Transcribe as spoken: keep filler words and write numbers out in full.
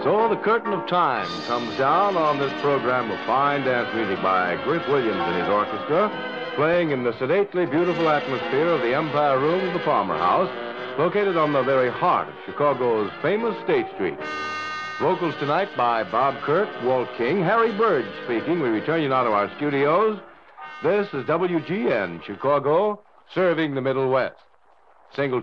So the curtain of time comes down on this program of fine dance music by Griff Williams and his orchestra, playing in the sedately beautiful atmosphere of the Empire Room of the Palmer House, located on the very heart of Chicago's famous State Street. Vocals tonight by Bob Kirk, Walt King, Harry Bird speaking. We return you now to our studios. This is W G N, Chicago, serving the Middle West. Single